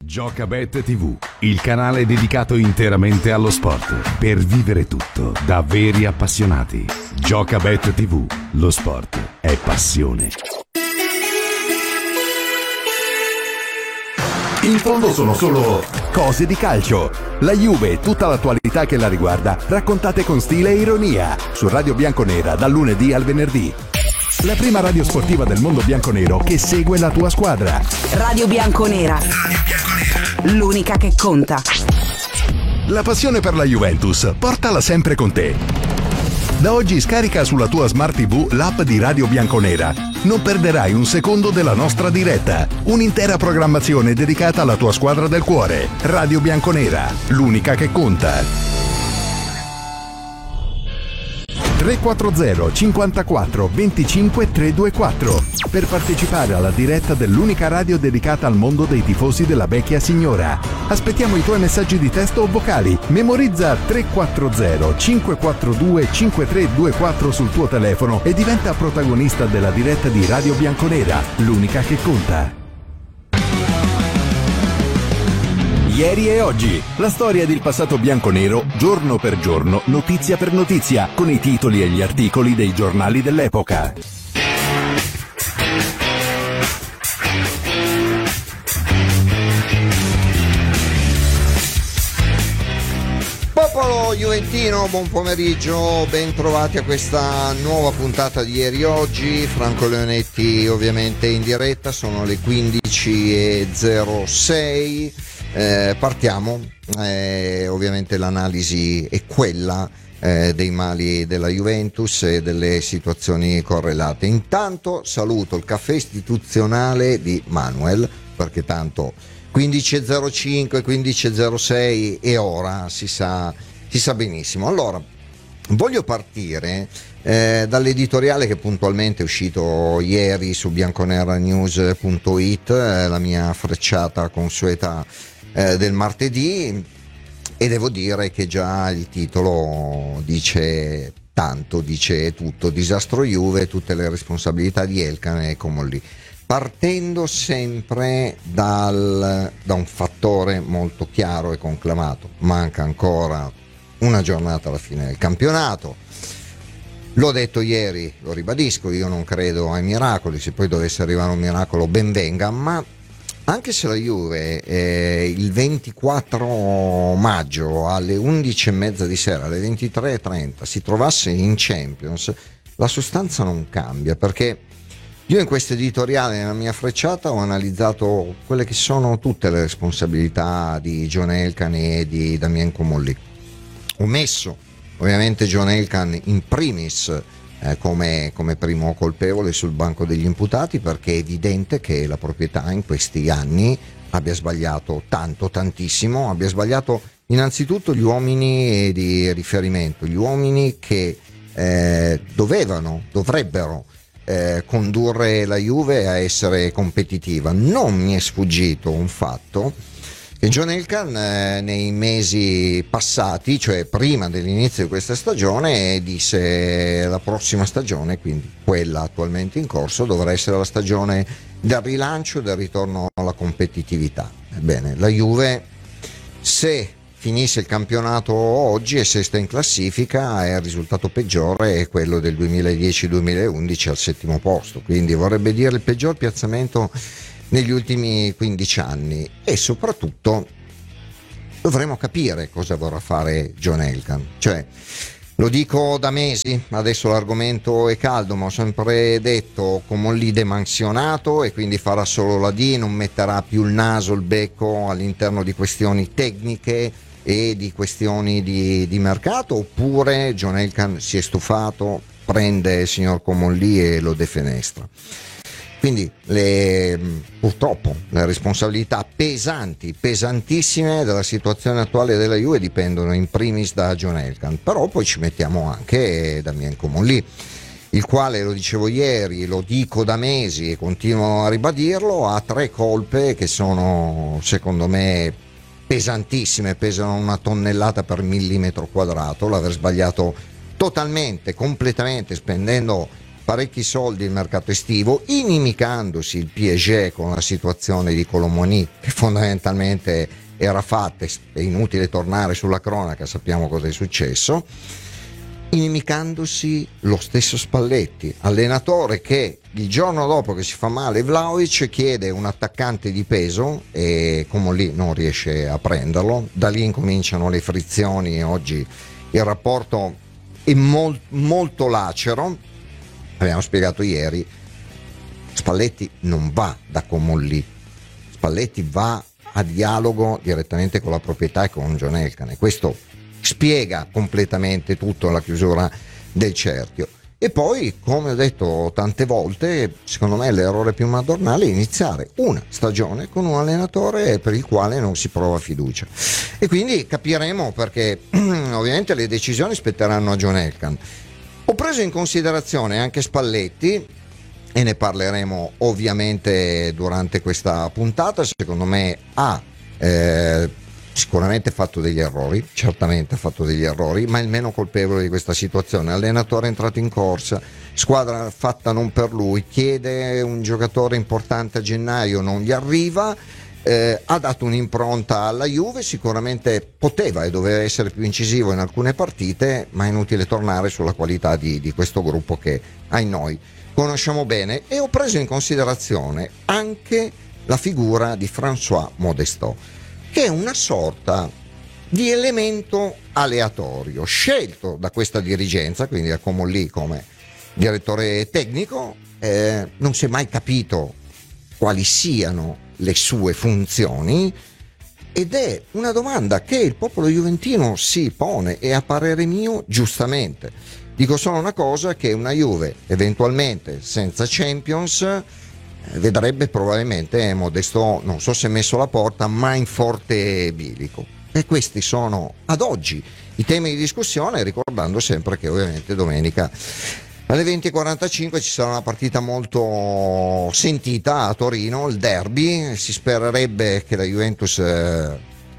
Giocabet TV, il canale dedicato interamente allo sport, per vivere tutto da veri appassionati. Giocabet TV, lo sport è passione. In fondo sono solo cose di calcio. La Juve e tutta l'attualità che la riguarda, raccontate con stile e ironia, su Radio Bianconera dal lunedì al venerdì. La prima radio sportiva del mondo bianconero che segue la tua squadra. Radio Bianconera. L'unica che conta. La passione per la Juventus, portala sempre con te. Da oggi scarica sulla tua Smart TV l'app di Radio Bianconera. Non perderai un secondo della nostra diretta. Un'intera programmazione dedicata alla tua squadra del cuore. Radio Bianconera, l'unica che conta. 340 54 25 324 per partecipare alla diretta dell'unica radio dedicata al mondo dei tifosi della vecchia signora. Aspettiamo i tuoi messaggi di testo o vocali. Memorizza 340 542 5324 sul tuo telefono e diventa protagonista della diretta di Radio Bianconera, l'unica che conta. Ieri e oggi, la storia del passato bianconero, giorno per giorno, notizia per notizia, con i titoli e gli articoli dei giornali dell'epoca. Popolo juventino, buon pomeriggio, ben trovati a questa nuova puntata di Ieri e Oggi. Franco Leonetti ovviamente in diretta, sono le 15:06. Partiamo, ovviamente l'analisi è quella dei mali della Juventus e delle situazioni correlate. Intanto saluto il caffè istituzionale di Manuel, perché tanto 15:05, 15:06 e ora si sa benissimo. Allora, voglio partire dall'editoriale che puntualmente è uscito ieri su bianconeranews.it, la mia frecciata consueta del martedì, e devo dire che già il titolo dice tanto, dice tutto: disastro Juve, tutte le responsabilità di Elkann e Comolli, partendo sempre da un fattore molto chiaro e conclamato: manca ancora una giornata alla fine del campionato. L'ho detto ieri, lo ribadisco, io non credo ai miracoli, se poi dovesse arrivare un miracolo ben venga, ma anche se la Juve il 24 maggio alle 11:30 di sera, alle 23:30 si trovasse in Champions, la sostanza non cambia, perché io in questo editoriale, nella mia frecciata, ho analizzato quelle che sono tutte le responsabilità di John Elkann e di Damien Comolli. Ho messo ovviamente John Elkann in primis come primo colpevole sul banco degli imputati, perché è evidente che la proprietà in questi anni abbia sbagliato tantissimo, abbia sbagliato innanzitutto gli uomini di riferimento, gli uomini che dovrebbero condurre la Juve a essere competitiva. Non mi è sfuggito un fatto, che John Elkann nei mesi passati, cioè prima dell'inizio di questa stagione, disse: la prossima stagione, quindi quella attualmente in corso, dovrà essere la stagione del rilancio e del ritorno alla competitività. Ebbene, la Juve, se finisse il campionato oggi e sesta in classifica, il risultato peggiore è quello del 2010-2011 al 7° posto, quindi vorrebbe dire il peggior piazzamento negli ultimi 15 anni, e soprattutto dovremo capire cosa vorrà fare John Elkann. Cioè, lo dico da mesi, adesso l'argomento è caldo, ma ho sempre detto: Comolli demansionato, e quindi farà solo la D, non metterà più il naso, il becco all'interno di questioni tecniche e di questioni di mercato, oppure John Elkann si è stufato, prende il signor Comolli e lo defenestra. Quindi purtroppo le responsabilità pesantissime della situazione attuale della Juve dipendono in primis da John Elkann, però poi ci mettiamo anche Damien Comolli, il quale, lo dicevo ieri, lo dico da mesi e continuo a ribadirlo, ha 3 colpe che sono secondo me pesantissime, pesano 1 tonnellata per millimetro quadrato: l'aver sbagliato totalmente, completamente, spendendo parecchi soldi il mercato estivo, inimicandosi il PSG con la situazione di Colomoni, che fondamentalmente era fatta, è inutile tornare sulla cronaca, sappiamo cosa è successo, inimicandosi lo stesso Spalletti, allenatore che il giorno dopo che si fa male Vlahovic chiede un attaccante di peso e Comolli non riesce a prenderlo, da lì incominciano le frizioni e oggi il rapporto è molto lacero. Abbiamo spiegato ieri, Spalletti non va da Comolli, Spalletti va a dialogo direttamente con la proprietà e con John Elkann, e questo spiega completamente tutto la chiusura del cerchio. E poi, come ho detto tante volte, secondo me l'errore più madornale è iniziare una stagione con un allenatore per il quale non si prova fiducia, e quindi capiremo, perché ovviamente le decisioni spetteranno a John Elkann. Ho preso in considerazione anche Spalletti e ne parleremo ovviamente durante questa puntata. Secondo me ha sicuramente fatto degli errori, certamente ha fatto degli errori, ma è il meno colpevole di questa situazione. Allenatore è entrato in corsa, squadra fatta non per lui, chiede un giocatore importante a gennaio, non gli arriva, ha dato un'impronta alla Juve, sicuramente poteva e doveva essere più incisivo in alcune partite, ma è inutile tornare sulla qualità di questo gruppo che ai noi conosciamo bene. E ho preso in considerazione anche la figura di François Modestot, che è una sorta di elemento aleatorio scelto da questa dirigenza, quindi da Comolli come direttore tecnico. Non si è mai capito quali siano le sue funzioni, ed è una domanda che il popolo juventino si pone, e a parere mio giustamente. Dico solo una cosa, che una Juve eventualmente senza Champions vedrebbe probabilmente Modestot, non so se messo alla porta, ma in forte bilico. E questi sono ad oggi i temi di discussione, ricordando sempre che ovviamente domenica alle 20:45 ci sarà una partita molto sentita a Torino, il derby. Si spererebbe che la Juventus la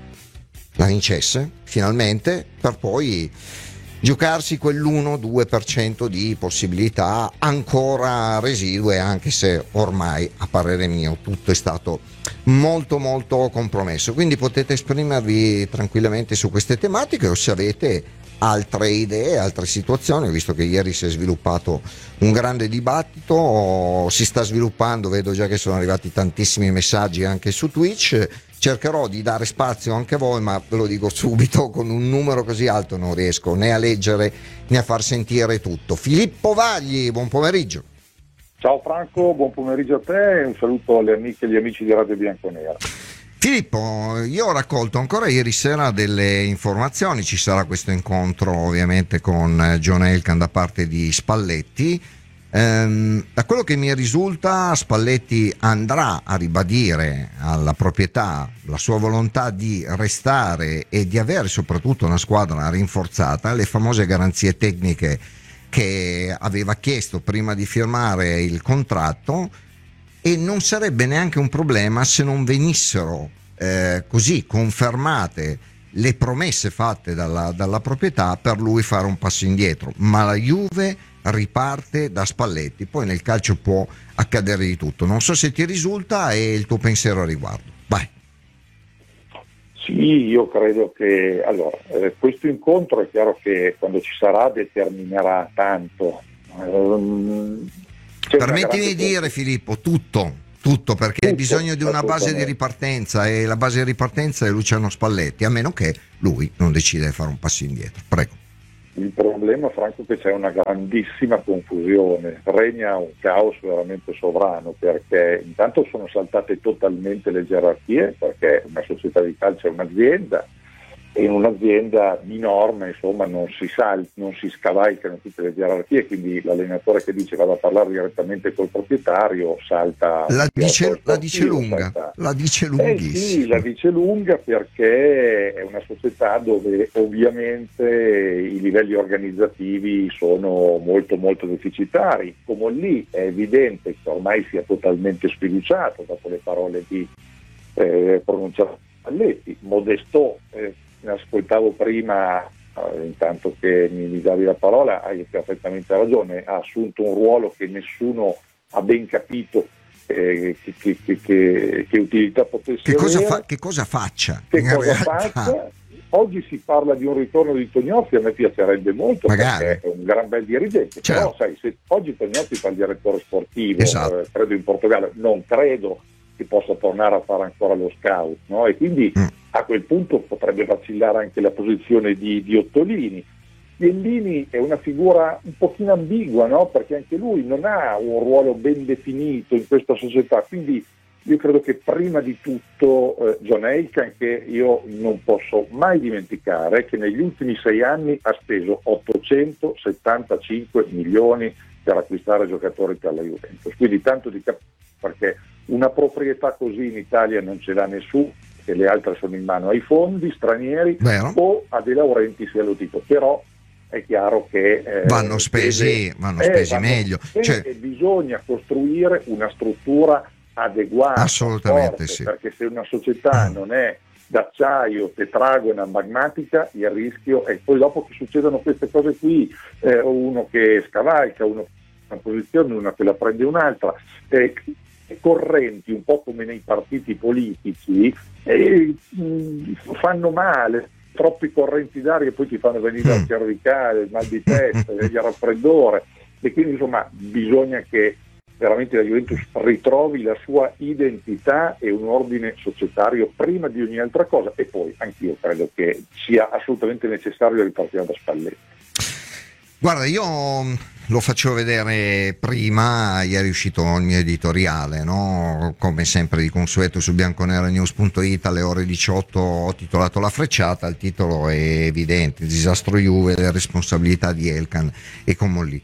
vincesse finalmente, per poi giocarsi quell'1-2% di possibilità ancora residue, anche se ormai a parere mio tutto è stato molto compromesso. Quindi potete esprimervi tranquillamente su queste tematiche, o se avete altre idee, altre situazioni. Ho visto che ieri si è sviluppato un grande dibattito, si sta sviluppando, vedo già che sono arrivati tantissimi messaggi anche su Twitch. Cercherò di dare spazio anche a voi, ma ve lo dico subito, con un numero così alto non riesco né a leggere né a far sentire tutto. Filippo Vagli, buon pomeriggio. Ciao Franco, buon pomeriggio a te e un saluto alle amiche e agli amici di Radio Bianconera. Filippo, io ho raccolto ancora ieri sera delle informazioni, ci sarà questo incontro ovviamente con John Elkann da parte di Spalletti. Da quello che mi risulta, Spalletti andrà a ribadire alla proprietà la sua volontà di restare e di avere soprattutto una squadra rinforzata, le famose garanzie tecniche che aveva chiesto prima di firmare il contratto, e non sarebbe neanche un problema se non venissero così confermate le promesse fatte dalla proprietà per lui fare un passo indietro. Ma la Juve riparte da Spalletti, poi nel calcio può accadere di tutto. Non so se ti risulta e il tuo pensiero a riguardo. Vai. Sì, io credo che questo incontro è chiaro che quando ci sarà determinerà tanto. Permettimi di dire, Filippo, tutto, perché hai bisogno di una base di ripartenza, e la base di ripartenza è Luciano Spalletti, a meno che lui non decida di fare un passo indietro. Prego. Il problema, Franco, è che c'è una grandissima confusione, regna un caos veramente sovrano, perché intanto sono saltate totalmente le gerarchie, perché una società di calcio è un'azienda, e in un'azienda di norma insomma non si scavalcano tutte le gerarchie, quindi l'allenatore che dice vado a parlare direttamente col proprietario salta la dice lunga. Sì, la dice lunga, perché è una società dove ovviamente i livelli organizzativi sono molto deficitari. Come lì è evidente che ormai sia totalmente sfiduciato dopo le parole di pronunciate da Spalletti. Modestot, ascoltavo prima intanto che mi davi la parola, hai perfettamente ragione, ha assunto un ruolo che nessuno ha ben capito che utilità potesse avere. Che cosa faccia? Oggi si parla di un ritorno di Tognozzi, a me piacerebbe molto, magari, perché è un gran bel dirigente, certo. Però sai, se oggi Tognozzi fa il direttore sportivo, esatto. Credo in Portogallo, non credo che possa tornare a fare ancora lo scout, no? E quindi a quel punto potrebbe vacillare anche la posizione di Ottolini. Chiellini è una figura un pochino ambigua, no? Perché anche lui non ha un ruolo ben definito in questa società, quindi io credo che prima di tutto John Elkann, che io non posso mai dimenticare, che negli ultimi 6 anni ha speso 875 milioni per acquistare giocatori per la Juventus, quindi tanto di perché una proprietà così in Italia non ce l'ha nessuno, che le altre sono in mano ai fondi stranieri. Vero. O a De Laurentiis e allo Tito, però è chiaro che vanno spesi meglio, bisogna costruire una struttura adeguata, assolutamente forte, sì, perché se una società non è d'acciaio, tetragona, magmatica, il rischio è poi dopo che succedono queste cose qui, uno che scavalca, uno una posizione, una che la prende un'altra, correnti un po' come nei partiti politici, fanno male, troppi correnti d'aria e poi ti fanno venire il cervicale, il mal di testa, il raffreddore, e quindi insomma bisogna che veramente la Juventus ritrovi la sua identità e un ordine societario prima di ogni altra cosa, e poi anch'io credo che sia assolutamente necessario ripartire da Spalletti. Guarda, io lo faccio vedere prima, ieri è uscito il mio editoriale, no? Come sempre di consueto su bianconeranews.it alle ore 18 ho titolato La frecciata, il titolo è evidente, il disastro Juve, le responsabilità di Elkann e Comolli.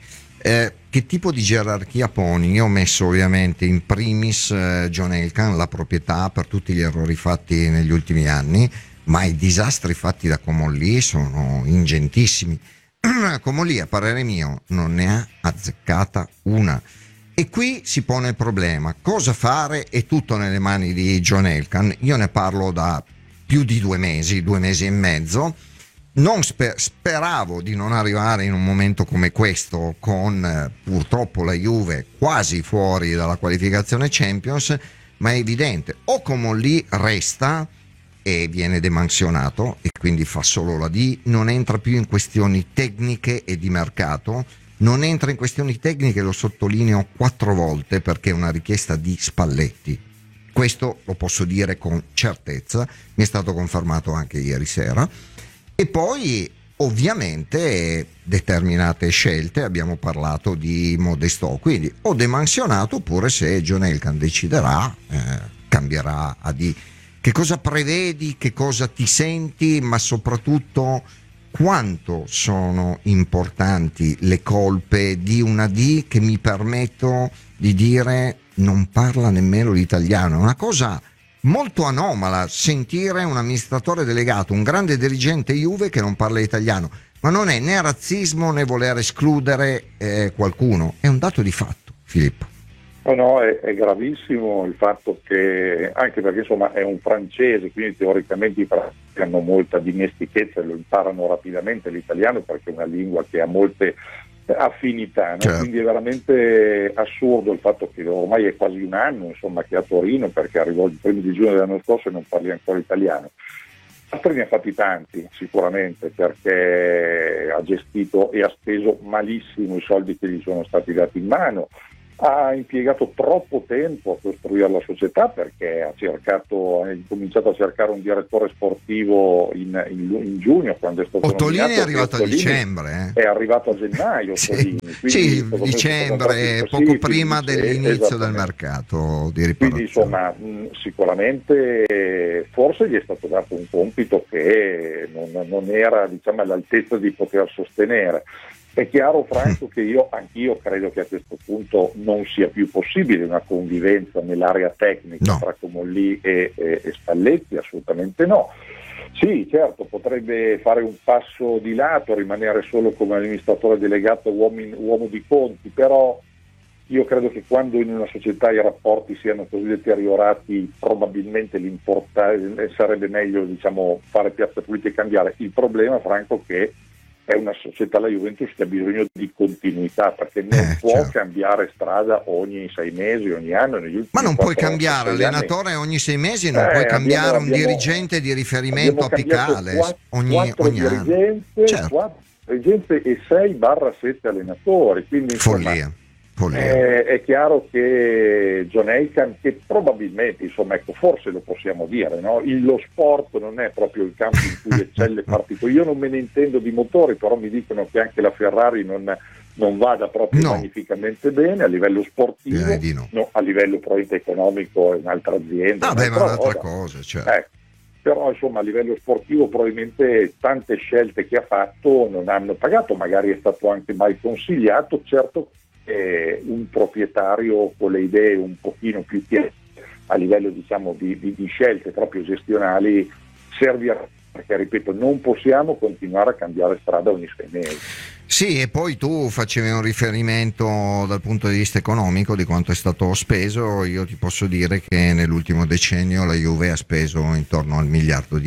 Che tipo di gerarchia poni? Io ho messo ovviamente in primis John Elkann, la proprietà per tutti gli errori fatti negli ultimi anni, ma i disastri fatti da Comolli sono ingentissimi. Comolli, a parere mio, non ne ha azzeccata una, e qui si pone il problema: cosa fare? È tutto nelle mani di John Elkann. Io ne parlo da più di 2 mesi e mezzo. Non speravo di non arrivare in un momento come questo, con purtroppo la Juve quasi fuori dalla qualificazione Champions, ma è evidente, o Comolli resta e viene demansionato e quindi fa solo la D, non entra più in questioni tecniche e di mercato, non entra in questioni tecniche, lo sottolineo 4 volte perché è una richiesta di Spalletti, questo lo posso dire con certezza, mi è stato confermato anche ieri sera. E poi ovviamente determinate scelte, abbiamo parlato di Modestò, quindi o demansionato oppure, se John Elkann deciderà, cambierà a D. Che cosa prevedi, che cosa ti senti, ma soprattutto quanto sono importanti le colpe di una D che, mi permetto di dire, non parla nemmeno l'italiano. È una cosa molto anomala sentire un amministratore delegato, un grande dirigente Juve che non parla italiano, ma non è né razzismo né voler escludere qualcuno, è un dato di fatto, Filippo. No, è gravissimo il fatto che, anche perché insomma è un francese, quindi teoricamente i francesi hanno molta dimestichezza e lo imparano rapidamente l'italiano perché è una lingua che ha molte affinità, no? Certo. Quindi è veramente assurdo il fatto che ormai è quasi un anno insomma che è a Torino, perché arrivò il 1 giugno dell'anno scorso e non parli ancora italiano. Altri ne ha fatti tanti sicuramente, perché ha gestito e ha speso malissimo i soldi che gli sono stati dati in mano, ha impiegato troppo tempo a costruire la società, perché ha cominciato a cercare un direttore sportivo in giugno, quando è stato Ottolini è arrivato a dicembre. È arrivato a gennaio. Sì, dicembre, poco prima dell'inizio del mercato di riparazione. Quindi insomma sicuramente forse gli è stato dato un compito che non era, diciamo, all'altezza di poter sostenere. È chiaro, Franco, che anch'io credo che a questo punto non sia più possibile una convivenza nell'area tecnica tra Comolli e Spalletti, assolutamente no. Sì, certo, potrebbe fare un passo di lato, rimanere solo come amministratore delegato, uomo di conti, però io credo che quando in una società i rapporti siano così deteriorati, probabilmente sarebbe meglio, diciamo, fare piazza pulita e cambiare. Il problema, Franco, che è una società, la Juventus, che ha bisogno di continuità, perché non può cambiare strada ogni 6 mesi, ogni anno. Ma non puoi cambiare allenatore ogni 6 mesi, non puoi cambiare un dirigente di riferimento apicale ogni anno. Certo. 4 dirigente e 6/7 allenatori, quindi follia. È chiaro che John Elkann, che probabilmente, insomma, ecco, forse lo possiamo dire, no? Lo sport non è proprio il campo in cui eccelle partito. Io non me ne intendo di motori, però mi dicono che anche la Ferrari non vada proprio magnificamente bene a livello sportivo, a livello probabilmente economico in un'altra azienda. Ma è un'altra cosa, certo. Però insomma a livello sportivo probabilmente tante scelte che ha fatto non hanno pagato, magari è stato anche mal consigliato. Certo, un proprietario con le idee un pochino più chiare a livello, diciamo, di scelte proprio gestionali servirà, perché ripeto, non possiamo continuare a cambiare strada ogni 6 mesi. Sì, e poi tu facevi un riferimento dal punto di vista economico di quanto è stato speso. Io ti posso dire che nell'ultimo decennio la Juve ha speso intorno al €1 miliardo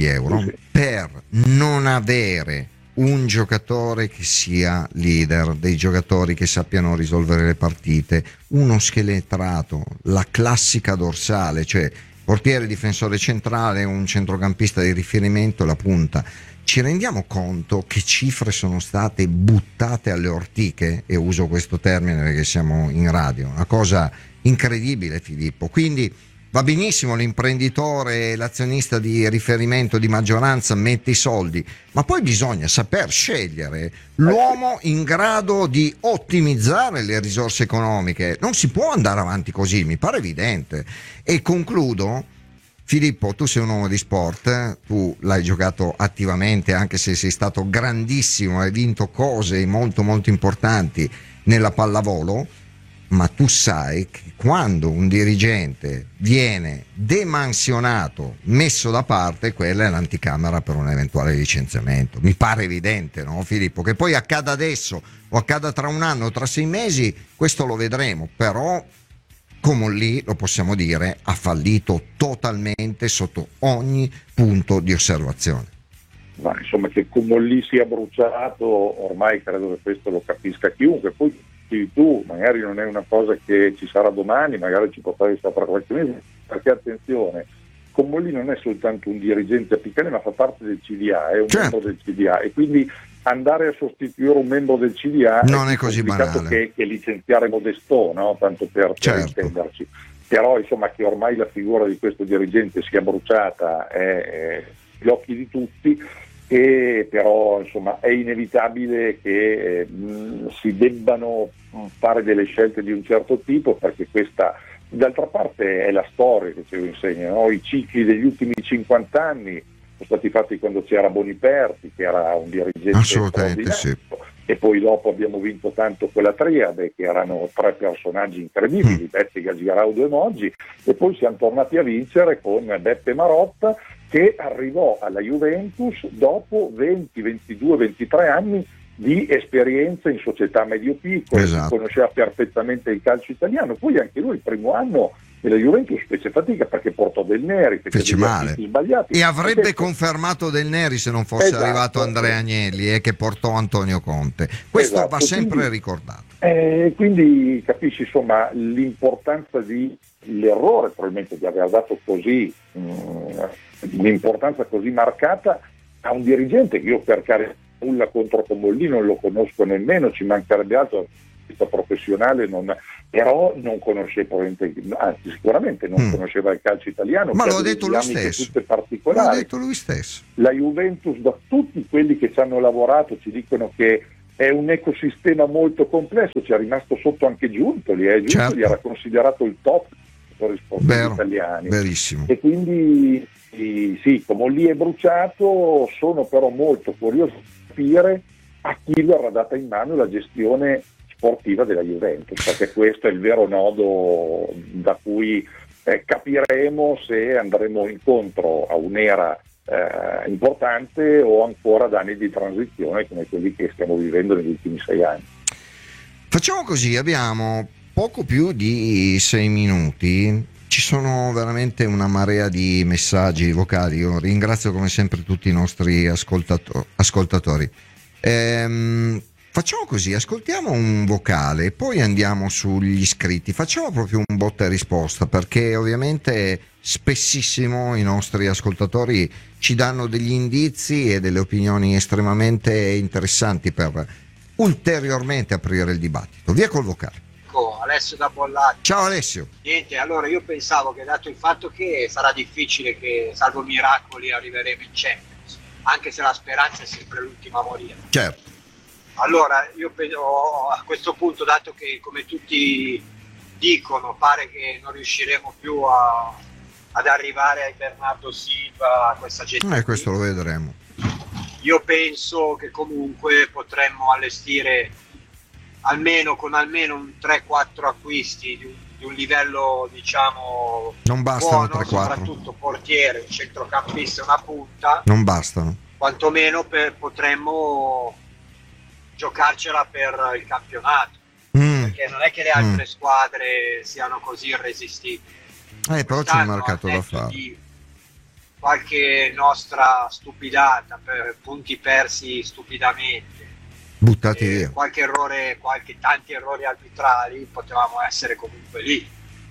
per non avere un giocatore che sia leader, dei giocatori che sappiano risolvere le partite, uno scheletrato, la classica dorsale, cioè portiere, difensore centrale, un centrocampista di riferimento, la punta. Ci rendiamo conto che cifre sono state buttate alle ortiche, e uso questo termine perché siamo in radio, una cosa incredibile, Filippo. Quindi va benissimo l'imprenditore, l'azionista di riferimento di maggioranza mette i soldi, ma poi bisogna saper scegliere l'uomo in grado di ottimizzare le risorse economiche. Non si può andare avanti così, mi pare evidente. E concludo, Filippo, tu sei un uomo di sport, tu l'hai giocato attivamente, anche se sei stato grandissimo, hai vinto cose molto molto importanti nella pallavolo, ma tu sai che quando un dirigente viene demansionato, messo da parte, quella è l'anticamera per un eventuale licenziamento. Mi pare evidente, no, Filippo? Che poi accada adesso o accada tra un anno o tra 6 mesi, questo lo vedremo, però Comolli, lo possiamo dire, ha fallito totalmente sotto ogni punto di osservazione. Ma insomma, che Comolli sia bruciato ormai credo che questo lo capisca chiunque. Poi tu, magari non è una cosa che ci sarà domani, magari ci potrà essere tra qualche mese, perché attenzione, Comolli non è soltanto un dirigente apicale, ma fa parte del CDA, è un membro del CDA, e quindi andare a sostituire un membro del CDA non è così banale che licenziare Modestò, no? Tanto per intenderci. Però insomma, che ormai la figura di questo dirigente sia bruciata è agli occhi di tutti, e però insomma è inevitabile che si debbano fare delle scelte di un certo tipo, perché questa d'altra parte è la storia che ce lo insegna, no? I cicli degli ultimi 50 anni sono stati fatti quando c'era Boniperti, che era un dirigente assolutamente sì, e poi dopo abbiamo vinto tanto quella triade, che erano 3 personaggi incredibili, Bettega, Giraudo e Moggi, e poi siamo tornati a vincere con Beppe Marotta, che arrivò alla Juventus dopo 20, 22, 23 anni di esperienza in società medio-piccole, esatto. Conosceva perfettamente il calcio italiano. Poi anche lui il primo anno nella Juventus fece fatica, perché portò Del Neri, fece male sbagliati, e avrebbe confermato Del Neri se non fosse arrivato Andrea Agnelli, che portò Antonio Conte. Questo va sempre ricordato. Quindi capisci insomma l'importanza l'errore probabilmente di aver dato così l'importanza così marcata a un dirigente che io, per carità, nulla contro Comolli, non lo conosco nemmeno, ci mancherebbe altro, vista professionale, però non conosceva, sicuramente non conosceva il calcio italiano, ma l'ho detto lui stesso. Particolari. L'ha detto lui stesso. La Juventus, da tutti quelli che ci hanno lavorato, ci dicono che è un ecosistema molto complesso, ci è rimasto sotto anche Giuntoli, Giuntoli era considerato il top per gli sportivi italiani. Verissimo. E quindi sì, Comolli è bruciato, sono però molto curioso di capire a chi verrà data in mano la gestione sportiva della Juventus, perché questo è il vero nodo da cui capiremo se andremo incontro a un'era importante o ancora ad anni di transizione come quelli che stiamo vivendo negli ultimi 6 anni. Facciamo così, abbiamo poco più di 6 minuti. Ci sono veramente una marea di messaggi vocali. Io ringrazio come sempre tutti i nostri ascoltatori. Facciamo così, ascoltiamo un vocale e poi andiamo sugli iscritti. Facciamo proprio un botta e risposta, perché ovviamente spessissimo i nostri ascoltatori ci danno degli indizi e delle opinioni estremamente interessanti per ulteriormente aprire il dibattito. Via col vocale. Alessio da Bollati. Ciao Alessio. Niente, allora io pensavo che, dato il fatto che sarà difficile che, salvo miracoli, arriveremo in Champions, anche se la speranza è sempre l'ultima a morire. Certo. Allora io penso, a questo punto, dato che come tutti dicono pare che non riusciremo più ad arrivare ai Bernardo Silva, a questa gente, Questo lo vedremo. io penso che comunque potremmo allestire con almeno un 3-4 acquisti di un livello, diciamo, non bastano buono, 3-4, soprattutto portiere, un centrocampista e una punta, non bastano, quantomeno giocarcela per il campionato, perché non è che le altre squadre siano così irresistibili. Però c'è un mercato da fare. Di qualche nostra stupidata, per punti persi stupidamente, buttati via, tanti errori arbitrali, potevamo essere comunque lì.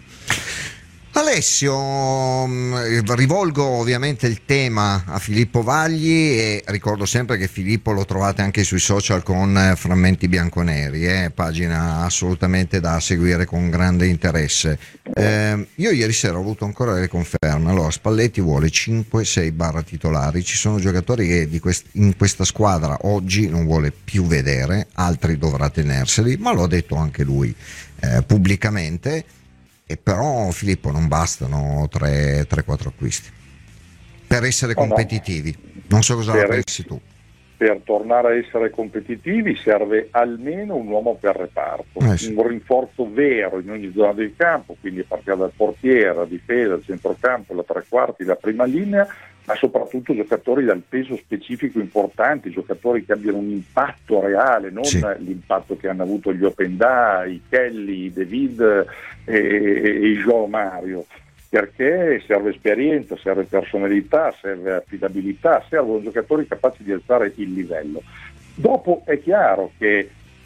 Alessio, rivolgo ovviamente il tema a Filippo Vagli e ricordo sempre che Filippo lo trovate anche sui social con Frammenti Bianconeri, pagina assolutamente da seguire con grande interesse. Io ieri sera ho avuto ancora le conferme. Allora, Spalletti vuole 5-6 barra titolari, ci sono giocatori che in questa squadra oggi non vuole più vedere, altri dovrà tenerseli, ma lo ha detto anche lui pubblicamente. E però Filippo non bastano 3-4 acquisti per essere competitivi. Non so cosa la pensi tu. Per tornare a essere competitivi serve almeno un uomo per reparto, un rinforzo vero in ogni zona del campo, quindi a partire dal portiere, la difesa, il centrocampo, la tre quarti, la prima linea, ma soprattutto giocatori dal peso specifico importanti, giocatori che abbiano un impatto reale, non l'impatto che hanno avuto gli Openda, i Kelly, i David e i João Mario, perché serve esperienza, serve personalità, serve affidabilità, servono giocatori capaci di alzare il livello. Dopo è chiaro che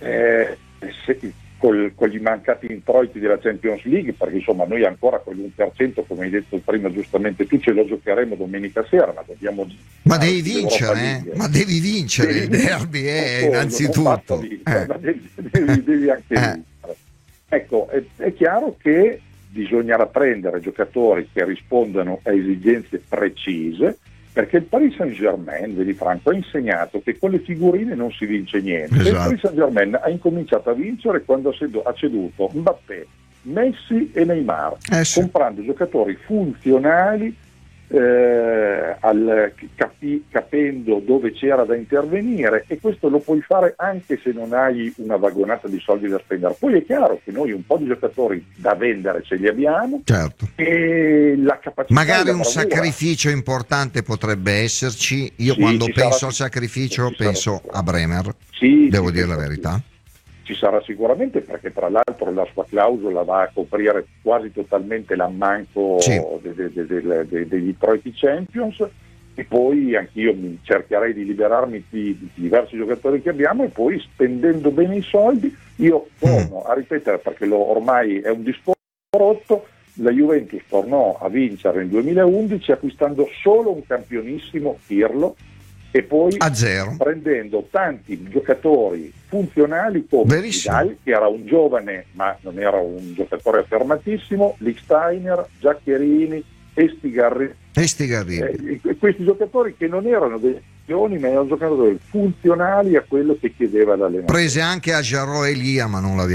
con gli mancati introiti della Champions League, perché insomma noi ancora quell'1%, come hai detto prima giustamente tu, ce lo giocheremo domenica sera, ma dobbiamo... Ma devi vincere, il derby innanzitutto. Ma devi anche vincere. Ecco, è chiaro che bisognerà prendere giocatori che rispondano a esigenze precise, perché il Paris Saint-Germain, vedi Franco, ha insegnato che con le figurine non si vince niente. Esatto. Il Paris Saint-Germain ha incominciato a vincere quando ha ceduto Mbappé, Messi e Neymar, comprando giocatori funzionali, capendo dove c'era da intervenire, e questo lo puoi fare anche se non hai una vagonata di soldi da spendere. Poi è chiaro che noi un po' di giocatori da vendere ce li abbiamo, certo, e la capacità, magari un sacrificio importante potrebbe esserci. Io quando penso al sacrificio penso a Bremer, devo dire la verità. Ci sarà sicuramente, perché tra l'altro la sua clausola va a coprire quasi totalmente l'ammanco degli Detroit Champions, e poi anch'io cercherei di liberarmi di diversi giocatori che abbiamo, e poi spendendo bene i soldi, io torno a ripetere, perché ormai è un discorso rotto, la Juventus tornò a vincere nel 2011 acquistando solo un campionissimo Pirlo, e poi a zero, prendendo tanti giocatori funzionali come Vidal, che era un giovane ma non era un giocatore affermatissimo, Lichtsteiner, Giaccherini, Estigarri. Questi giocatori che non erano dei campioni, ma erano giocatori funzionali a quello che chiedeva l'allenatore. Prese anche a Jarro Elia, ma non l'aveva